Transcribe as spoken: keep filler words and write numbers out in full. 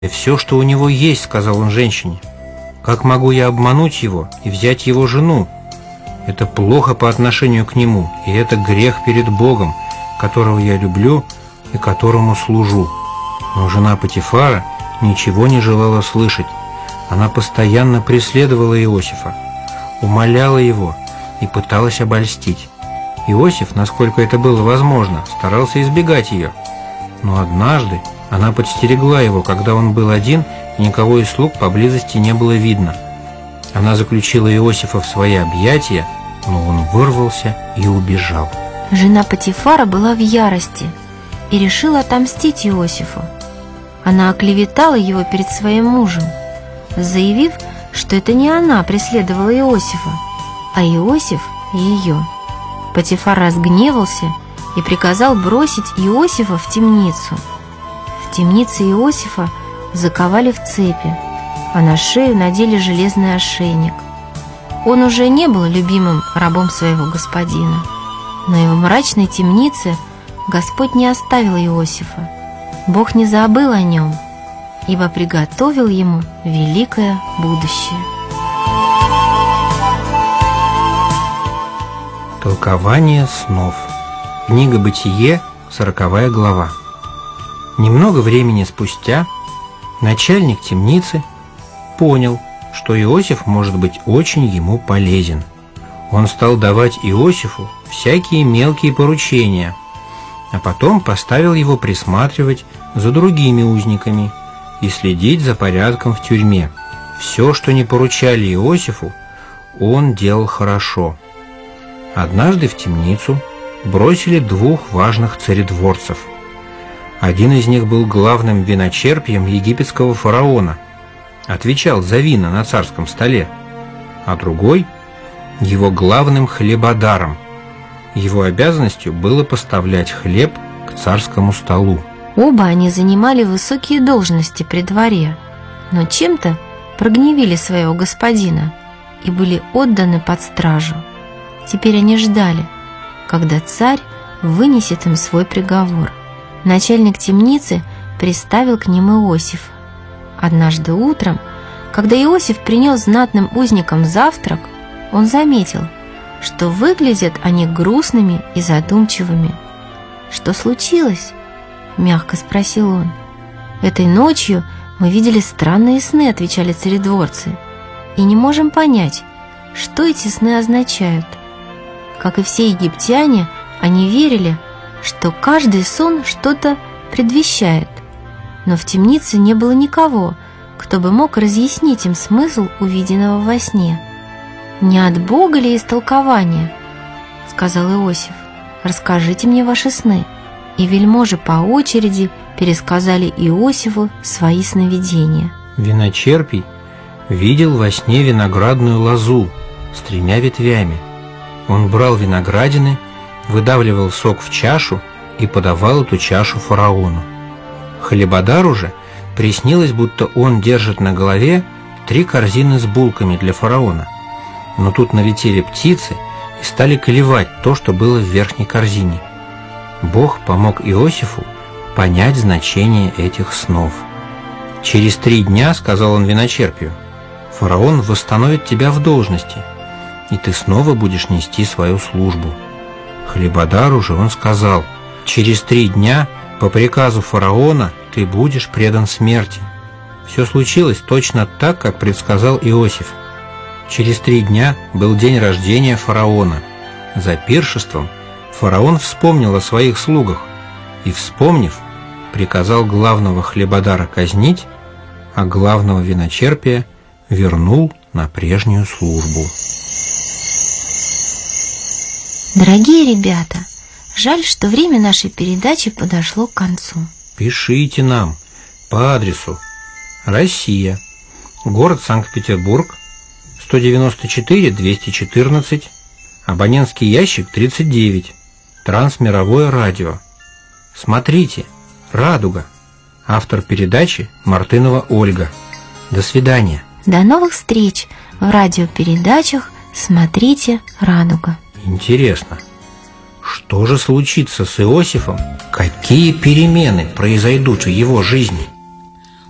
все, что у него есть», — сказал он женщине. «Как могу я обмануть его и взять его жену? Это плохо по отношению к нему, и это грех перед Богом, которого я люблю и которому служу». Но жена Потифара ничего не желала слышать. Она постоянно преследовала Иосифа, умоляла его и пыталась обольстить. Иосиф, насколько это было возможно, старался избегать ее. Но однажды она подстерегла его, когда он был один, и никого из слуг поблизости не было видно. Она заключила Иосифа в свои объятия, но он вырвался и убежал. Жена Потифара была в ярости и решила отомстить Иосифу. Она оклеветала его перед своим мужем, заявив, что это не она преследовала Иосифа, а Иосиф ее. Потифар разгневался и приказал бросить Иосифа в темницу. В темнице Иосифа заковали в цепи, а на шею надели железный ошейник. Он уже не был любимым рабом своего господина, но и в мрачной темнице Господь не оставил Иосифа. Бог не забыл о нем, ибо приготовил ему великое будущее. Толкование снов. Книга Бытие, сороковая глава. Немного времени спустя начальник темницы понял, что Иосиф может быть очень ему полезен. Он стал давать Иосифу всякие мелкие поручения, а потом поставил его присматривать за другими узниками и следить за порядком в тюрьме. Все, что не поручали Иосифу, он делал хорошо. Однажды в темницу бросили двух важных царедворцев. Один из них был главным виночерпием египетского фараона, отвечал за вина на царском столе, а другой – его главным хлебодаром. Его обязанностью было поставлять хлеб к царскому столу. Оба они занимали высокие должности при дворе, но чем-то прогневили своего господина и были отданы под стражу. Теперь они ждали, когда царь вынесет им свой приговор. Начальник темницы приставил к ним Иосифа. Однажды утром, когда Иосиф принес знатным узникам завтрак, он заметил, что выглядят они грустными и задумчивыми. «Что случилось?» – мягко спросил он. «Этой ночью мы видели странные сны», – отвечали царедворцы, «и не можем понять, что эти сны означают». Как и все египтяне, они верили, что каждый сон что-то предвещает. Но в темнице не было никого, кто бы мог разъяснить им смысл увиденного во сне. «Не от Бога ли истолкование?» — сказал Иосиф. «Расскажите мне ваши сны». И вельможи по очереди пересказали Иосифу свои сновидения. Виночерпий видел во сне виноградную лозу с тремя ветвями. Он брал виноградины, выдавливал сок в чашу и подавал эту чашу фараону. Хлебодару же приснилось, будто он держит на голове три корзины с булками для фараона. Но тут налетели птицы и стали клевать то, что было в верхней корзине. Бог помог Иосифу понять значение этих снов. «Через три дня, — сказал он виночерпию, — фараон восстановит тебя в должности, и ты снова будешь нести свою службу». Хлебодару же он сказал: «Через три дня по приказу фараона ты будешь предан смерти». Все случилось точно так, как предсказал Иосиф. Через три дня был день рождения фараона. За пиршеством фараон вспомнил о своих слугах и, вспомнив, приказал главного хлебодара казнить, а главного виночерпия вернул на прежнюю службу. Дорогие ребята, жаль, что время нашей передачи подошло к концу. Пишите нам по адресу: Россия, город Санкт-Петербург, сто девяносто четыре двести четырнадцать, абонентский ящик тридцать девять, Трансмировое радио. Смотрите, «Радуга». Автор передачи Мартынова Ольга. До свидания. До новых встреч в радиопередачах «Смотрите, Радуга». Интересно, что же случится с Иосифом? Какие перемены произойдут в его жизни?